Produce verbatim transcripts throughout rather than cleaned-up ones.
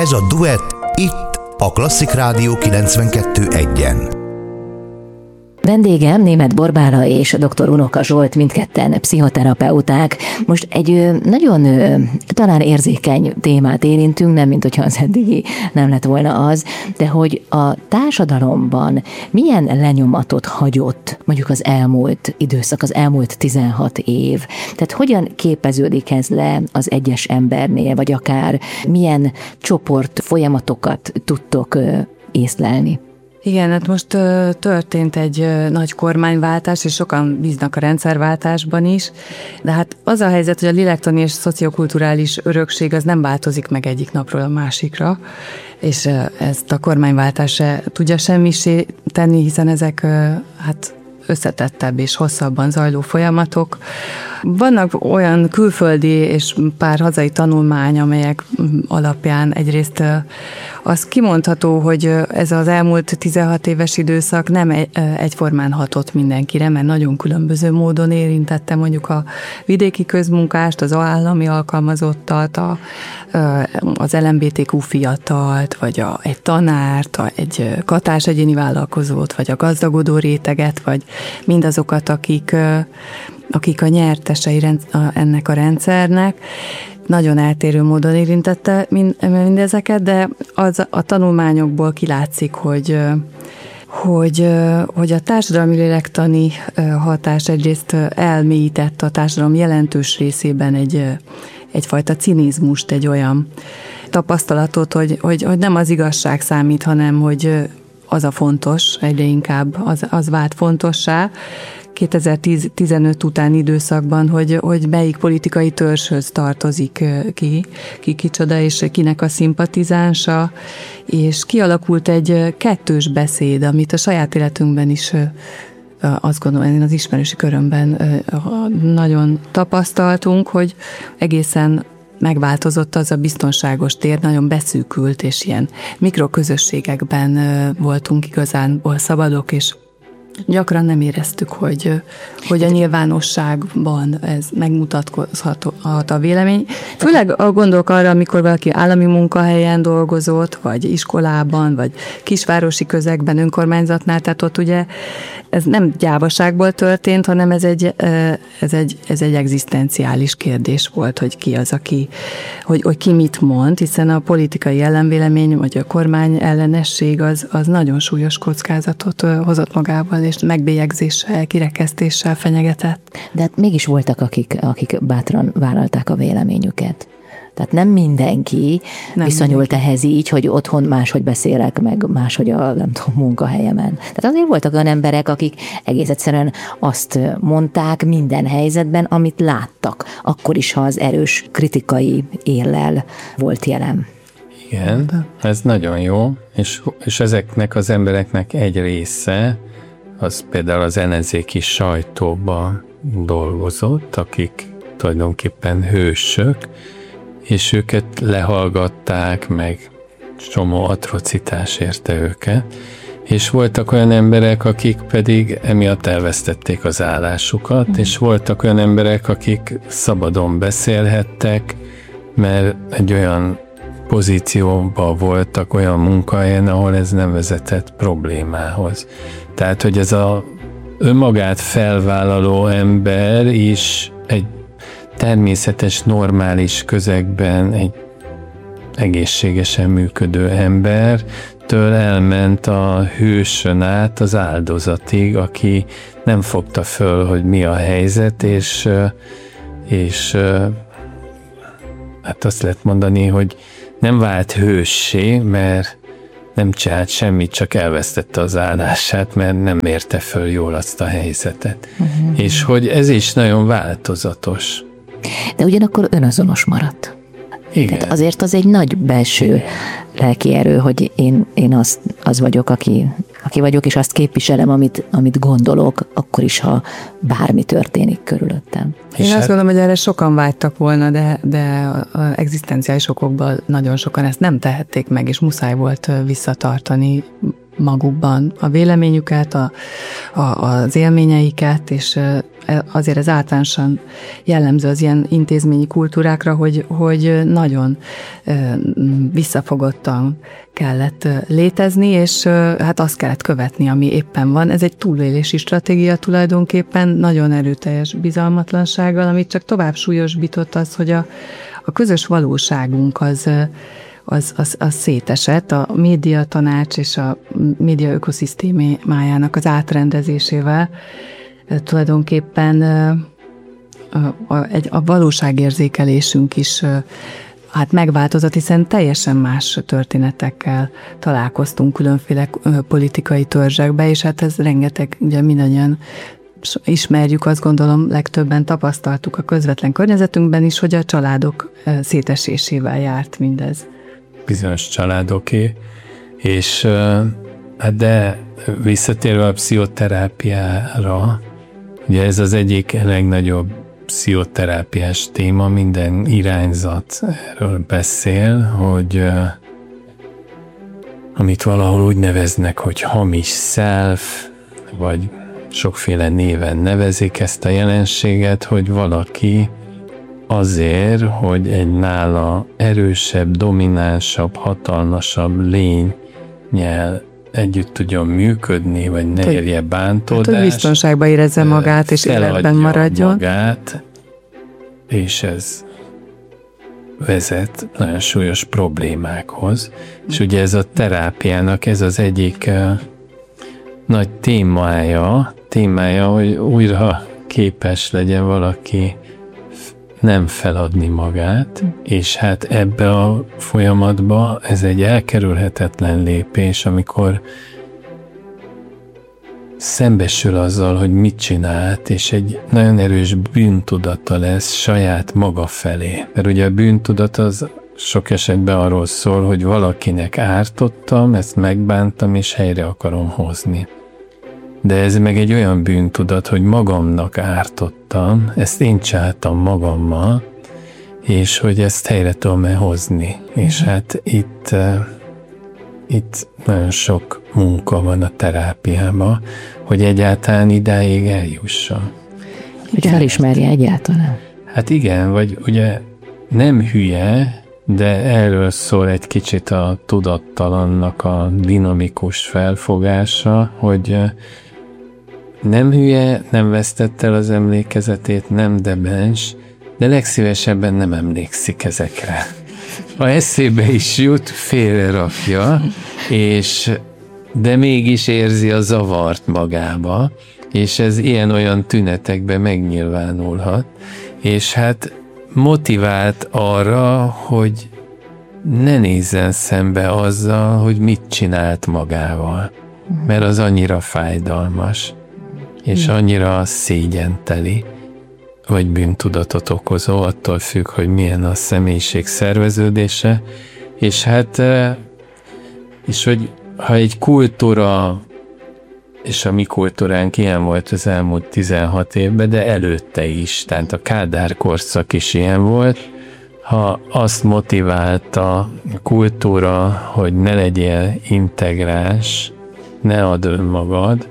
Ez a Duett itt a Klasszik Rádió kilencvenkettő egyen. Vendégem Németh Borbála és dr. Unoka Zsolt, mindketten pszichoterapeuták. Most egy nagyon talán érzékeny témát érintünk, nem mint hogyha az eddigi nem lett volna az, de hogy a társadalomban milyen lenyomatot hagyott mondjuk az elmúlt időszak, az elmúlt tizenhat év. Tehát hogyan képeződik ez le az egyes embernél, vagy akár milyen csoport folyamatokat tudtok észlelni? Igen, hát most történt egy nagy kormányváltás, és sokan bíznak a rendszerváltásban is, de hát az a helyzet, hogy a lélektani és szociokulturális örökség az nem változik meg egyik napról a másikra, és ezt a kormányváltás se tudja semmisé tenni, hiszen ezek hát összetettebb és hosszabban zajló folyamatok. Vannak olyan külföldi és pár hazai tanulmány, amelyek alapján egyrészt az kimondható, hogy ez az elmúlt tizenhat éves időszak nem egyformán hatott mindenkire, mert nagyon különböző módon érintette mondjuk a vidéki közmunkást, az állami alkalmazottat, a, az el em bé té kú fiatalt, vagy a, egy tanárt, a, egy katás egyéni vállalkozót, vagy a gazdagodó réteget, vagy mindazokat, akik akik a nyertesei ennek a rendszernek, nagyon eltérő módon érintette mindezeket, de az a tanulmányokból kilátszik, hogy, hogy, hogy a társadalmi lélektani hatás egyrészt elmélyített a társadalom jelentős részében egy, egyfajta cinizmust, egy olyan tapasztalatot, hogy, hogy, hogy nem az igazság számít, hanem hogy az a fontos, egyre inkább az, az vált fontossá, kétezer-tizenöt utáni időszakban, hogy, hogy melyik politikai törzshöz tartozik ki, ki kicsoda, és kinek a szimpatizánsa, és kialakult egy kettős beszéd, amit a saját életünkben is azt gondolom, én az ismerősi körömben nagyon tapasztaltunk, hogy egészen megváltozott az a biztonságos tér, nagyon beszűkült, és ilyen mikroközösségekben voltunk igazánból szabadok, és gyakran nem éreztük, hogy, hogy a nyilvánosságban ez megmutatkozhat a vélemény. Főleg gondolok arra, amikor valaki állami munkahelyen dolgozott, vagy iskolában, vagy kisvárosi közegben, önkormányzatnál, tehát ott ugye ez nem gyávaságból történt, hanem ez egy, ez egy, ez egy egzisztenciális kérdés volt, hogy ki az, aki, hogy, hogy ki mit mond, hiszen a politikai ellenvélemény, vagy a kormány ellenesség az, az nagyon súlyos kockázatot hozott magával, és megbélyegzéssel, kirekesztéssel fenyegetett. De hát mégis voltak, akik, akik bátran vállalták a véleményüket. Tehát nem mindenki nem viszonyult mindenki. Ehhez így, hogy otthon máshogy beszélek, meg máshogy a nem tudom, munkahelyemen. Tehát azért voltak olyan emberek, akik egész egyszerűen azt mondták minden helyzetben, amit láttak. Akkor is, ha az erős kritikai éllel volt jelen. Igen, ez nagyon jó, és, és ezeknek az embereknek egy része, az például az ellenzéki sajtóban dolgozott, akik tulajdonképpen hősök, és őket lehallgatták, meg csomó atrocitás érte őket, és voltak olyan emberek, akik pedig emiatt elvesztették az állásukat, mm. és voltak olyan emberek, akik szabadon beszélhettek, mert egy olyan pozícióban voltak, olyan munkahelyen, ahol ez nem vezetett problémához. Tehát, hogy ez a önmagát felvállaló ember is egy természetes, normális közegben egy egészségesen működő embertől elment a hősön át az áldozatig, aki nem fogta föl, hogy mi a helyzet, és, és hát azt lehet mondani, hogy nem vált hőssé, mert nem csinált semmit, csak elvesztette az állását, mert nem érte föl jól azt a helyzetet. Uh-huh. És hogy ez is nagyon változatos. De ugyanakkor önazonos maradt. Igen. Tehát azért az egy nagy belső lelki erő, hogy én, én az, az vagyok, aki, aki vagyok, és azt képviselem, amit, amit gondolok, akkor is, ha bármi történik körülöttem. Én és azt hát... gondolom, hogy erre sokan vágytak volna, de, de az egzisztenciális okokban nagyon sokan ezt nem tehették meg, és muszáj volt visszatartani magukban a véleményüket, a, a, az élményeiket, és azért ez általánosan jellemző az ilyen intézményi kultúrákra, hogy, hogy nagyon visszafogottan kellett létezni, és hát azt kellett követni, ami éppen van. Ez egy túlélési stratégia tulajdonképpen, nagyon erőteljes bizalmatlansággal, amit csak tovább súlyosbított az, hogy a, a közös valóságunk az Az, az, az szétesett a média tanács és a média ökoszisztémájának az átrendezésével. Tulajdonképpen a, a, a valóságérzékelésünk is hát megváltozott, hiszen teljesen más történetekkel találkoztunk különféle politikai törzsekbe, és hát ez rengeteg, ugye mindannyian ismerjük, azt gondolom, legtöbben tapasztaltuk a közvetlen környezetünkben is, hogy a családok szétesésével járt mindez. Bizonyos családoké, és hát de visszatérve a pszichoterápiára, ugye ez az egyik legnagyobb pszichoterápiás téma, minden irányzat erről beszél, hogy amit valahol úgy neveznek, hogy hamis self, vagy sokféle néven nevezik ezt a jelenséget, hogy valaki azért, hogy egy nála erősebb, dominánsabb, hatalmasabb lényel együtt tudjon működni, vagy ne érje bántódást. Hát, hogy biztonságban érezze magát, és életben maradjon. Magát, és ez vezet nagyon súlyos problémákhoz. És ugye ez a terápiának ez az egyik uh, nagy témája, témája, hogy újra képes legyen valaki nem feladni magát, és hát ebbe a folyamatba ez egy elkerülhetetlen lépés, amikor szembesül azzal, hogy mit csinált, és egy nagyon erős bűntudata lesz saját maga felé. Mert ugye a bűntudat az sok esetben arról szól, hogy valakinek ártottam, ezt megbántam, és helyre akarom hozni. De ez meg egy olyan bűntudat, hogy magamnak ártottam, ezt én csináltam magammal, és hogy ezt helyre tudom-e hozni. Mm. És hát itt, uh, itt nagyon sok munka van a terápiában, hogy egyáltalán idáig eljusson. Hogy felismerje egyáltalán. Hát igen, vagy ugye nem hülye, de erről szól egy kicsit a tudattalannak a dinamikus felfogása, hogy nem hülye, nem vesztette el az emlékezetét, nem demens, de legszívesebben nem emlékszik ezekre. Ha eszébe is jut, félre rakja, és de mégis érzi a zavart magába, és ez ilyen-olyan tünetekben megnyilvánulhat, és hát motivált arra, hogy ne nézzen szembe azzal, hogy mit csinált magával, mert az annyira fájdalmas, és annyira szégyenteli, vagy bűntudatot okozó, attól függ, hogy milyen a személyiség szerveződése, és hát, és hogy ha egy kultúra, és a mi kultúránk ilyen volt az elmúlt tizenhat évben, de előtte is, tehát a Kádár korszak is ilyen volt, ha azt motiválta a kultúra, hogy ne legyél integráns, ne add önmagad,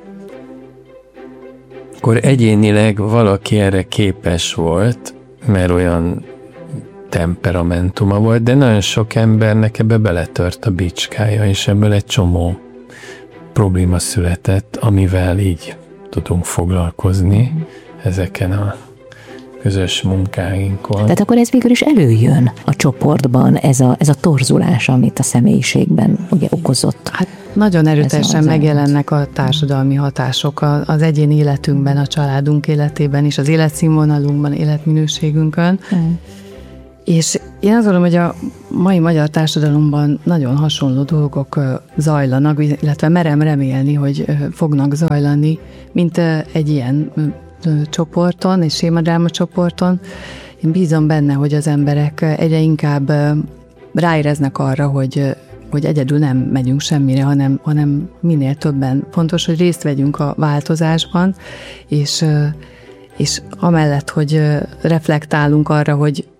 akkor egyénileg valaki erre képes volt, mert olyan temperamentuma volt, de nagyon sok embernek ebbe beletört a bicskája, és ebből egy csomó probléma született, amivel így tudunk foglalkozni ezeken a közös munkáinkon. Tehát akkor ez végül is előjön a csoportban, ez a, ez a torzulás, amit a személyiségben ugye okozott. Hát nagyon erőteljesen megjelennek a társadalmi hatások az egyéni életünkben, a családunk életében és az életszínvonalunkban, életminőségünkön. Hmm. És én azt gondolom, hogy a mai magyar társadalomban nagyon hasonló dolgok zajlanak, illetve merem remélni, hogy fognak zajlani, mint egy ilyen csoporton, egy sémadráma csoporton. Én bízom benne, hogy az emberek egyre inkább ráéreznek arra, hogy, hogy egyedül nem megyünk semmire, hanem, hanem minél többen. Fontos, hogy részt vegyünk a változásban, és, és amellett, hogy reflektálunk arra, hogy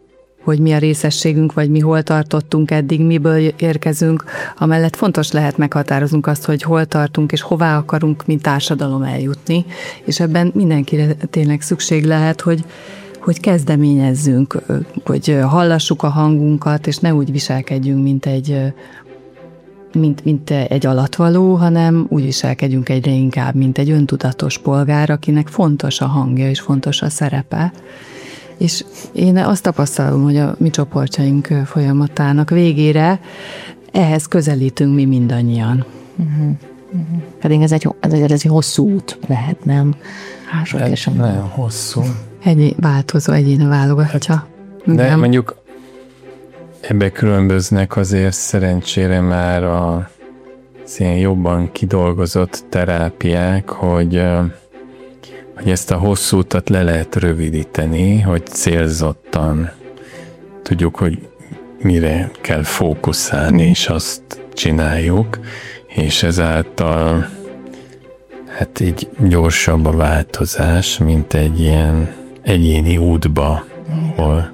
hogy mi a részességünk, vagy mi hol tartottunk eddig, miből érkezünk. Amellett fontos lehet meghatároznunk azt, hogy hol tartunk, és hová akarunk, mint társadalom eljutni, és ebben mindenkire tényleg szükség lehet, hogy, hogy kezdeményezzünk, hogy hallassuk a hangunkat, és ne úgy viselkedjünk, mint egy, mint, mint egy alatvaló, hanem úgy viselkedjünk egyre inkább, mint egy öntudatos polgár, akinek fontos a hangja, és fontos a szerepe. És én azt tapasztalom, hogy a mi csoportjaink folyamatának végére ehhez közelítünk mi mindannyian. Uh-huh. Uh-huh. Pedig ez egy, ez egy, ez egy hosszú út lehet, nem? Hát, nagyon hosszú. Egy változó, egyéne válogatja. De nem. Mondjuk ebbe különböznek azért szerencsére már a ilyen jobban kidolgozott terápiák, hogy hogy ezt a hosszú utat le lehet rövidíteni, hogy célzottan tudjuk, hogy mire kell fókuszálni, és azt csináljuk, és ezáltal hát így gyorsabb a változás, mint egy ilyen egyéni útba, hol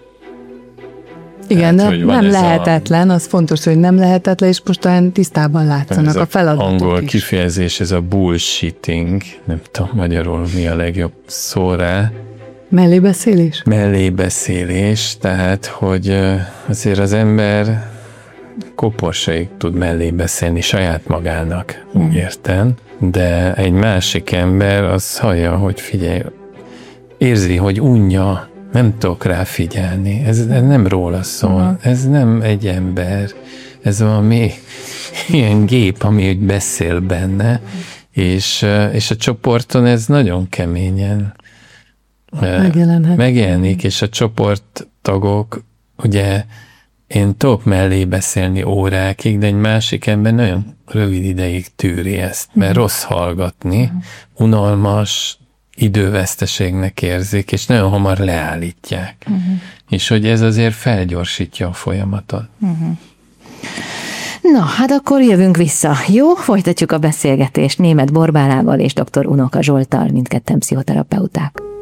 igen, tehát, nem, nem lehetetlen, a... az fontos, hogy nem lehetetlen, és most olyan tisztában látszanak a feladatok angol is. kifejezés, ez a bullshitting, nem tudom magyarul mi a legjobb szó rá. Mellébeszélés? Mellébeszélés, tehát, hogy azért az ember koporsaig tud mellé beszélni saját magának, mm. úgy értem, de egy másik ember az hallja, hogy figyelj, érzi, hogy unja, nem tudok rá figyelni, ez, ez nem róla szól, uh-huh. ez nem egy ember, ez valami ilyen gép, ami úgy beszél benne, és, és a csoporton ez nagyon keményen megjelenik, és a csoporttagok, ugye én tudok mellé beszélni órákig, de egy másik ember nagyon rövid ideig tűri ezt, mert uh-huh. rossz hallgatni, uh-huh. unalmas, időveszteségnek érzik, és nagyon hamar leállítják. Uh-huh. És hogy ez azért felgyorsítja a folyamatot. Uh-huh. Na, hát akkor jövünk vissza. Jó, folytatjuk a beszélgetést Németh Borbálával és dr. Unoka Zsolttal, mindketten pszichoterapeuták.